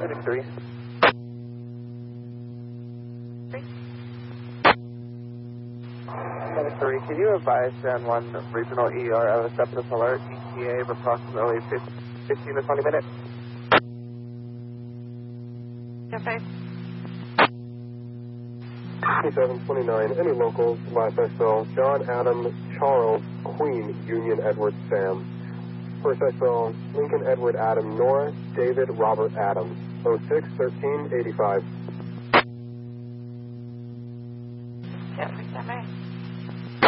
Medic 3. 3. Medic 3, can you advise San Juan Regional ER of a sepsis alert, ETA of approximately 15 to 20 minutes? Okay. 2729, any locals, last XL, John Adam Charles Queen Union Edward Sam. First XL, Lincoln Edward Adam Nora David Robert Adam, 06-13-85. Yeah, we got my